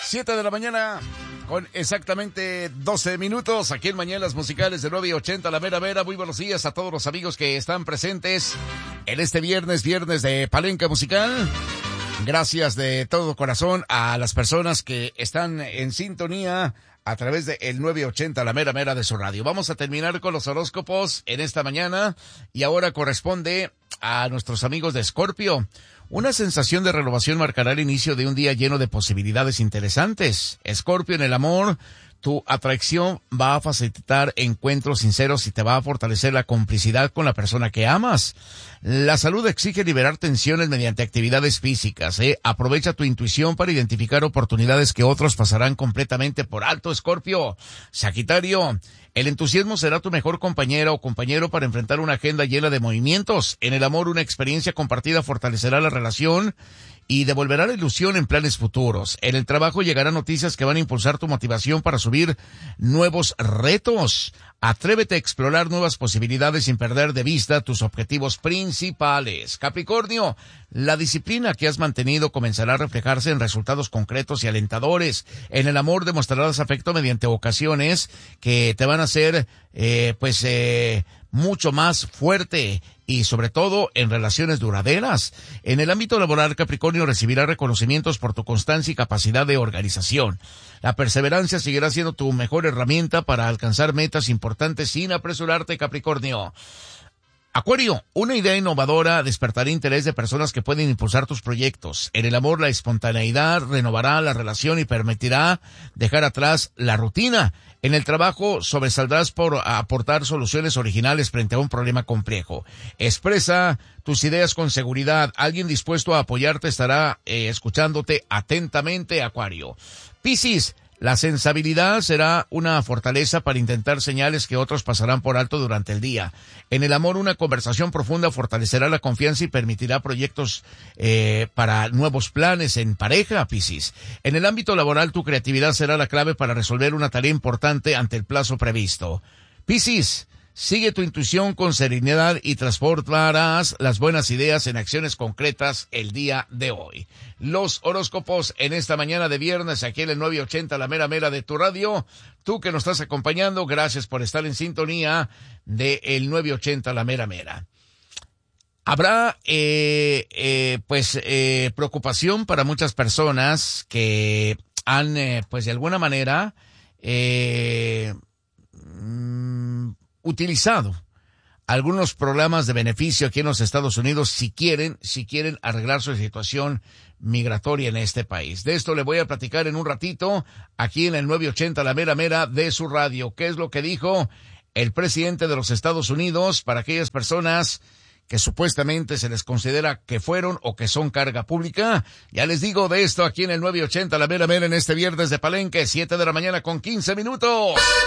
7 de la mañana con exactamente 12 minutos aquí en Mañanas Musicales de 9:80 La Mera Mera. Muy buenos días a todos los amigos que están presentes en este viernes de Palenque Musical. Gracias de todo corazón a las personas que están en sintonía a través de el 980 La Mera Mera de su radio. Vamos a terminar con los horóscopos en esta mañana y ahora corresponde a nuestros amigos de Escorpio. Una sensación de renovación marcará el inicio de un día lleno de posibilidades interesantes. Escorpio, en el amor, tu atracción va a facilitar encuentros sinceros y te va a fortalecer la complicidad con la persona que amas. La salud exige liberar tensiones mediante actividades físicas, Aprovecha tu intuición para identificar oportunidades que otros pasarán completamente por alto, Escorpio. Sagitario, el entusiasmo será tu mejor compañera o compañero para enfrentar una agenda llena de movimientos. En el amor, una experiencia compartida fortalecerá la relación y devolverá la ilusión en planes futuros. En el trabajo llegarán noticias que van a impulsar tu motivación para subir nuevos retos. Atrévete a explorar nuevas posibilidades sin perder de vista tus objetivos principales. Capricornio, la disciplina que has mantenido comenzará a reflejarse en resultados concretos y alentadores. En el amor demostrarás afecto mediante ocasiones que te van a hacer, mucho más fuerte y sobre todo en relaciones duraderas. En el ámbito laboral, Capricornio recibirá reconocimientos por tu constancia y capacidad de organización. La perseverancia seguirá siendo tu mejor herramienta para alcanzar metas importantes sin apresurarte, Capricornio. Acuario, una idea innovadora despertará interés de personas que pueden impulsar tus proyectos. En el amor, la espontaneidad renovará la relación y permitirá dejar atrás la rutina. En el trabajo, sobresaldrás por aportar soluciones originales frente a un problema complejo. Expresa tus ideas con seguridad. Alguien dispuesto a apoyarte estará escuchándote atentamente, Acuario. Piscis, la sensibilidad será una fortaleza para intentar señales que otros pasarán por alto durante el día. En el amor, una conversación profunda fortalecerá la confianza y permitirá proyectos para nuevos planes en pareja, Piscis. En el ámbito laboral, tu creatividad será la clave para resolver una tarea importante ante el plazo previsto. Piscis, sigue tu intuición con serenidad y transformarás las buenas ideas en acciones concretas el día de hoy. Los horóscopos en esta mañana de viernes aquí en el 980 La Mera Mera de tu radio. Tú que nos estás acompañando, gracias por estar en sintonía de el 980 La Mera Mera. Habrá, preocupación para muchas personas que han, de alguna manera, utilizado algunos programas de beneficio aquí en los Estados Unidos si quieren arreglar su situación migratoria en este país. De esto le voy a platicar en un ratito aquí en el 980 La Mera Mera de su radio. ¿Qué es lo que dijo el presidente de los Estados Unidos para aquellas personas que supuestamente se les considera que fueron o que son carga pública? Ya les digo de esto aquí en el 980 La Mera Mera en este viernes de Palenque, 7 de la mañana con 15 minutos.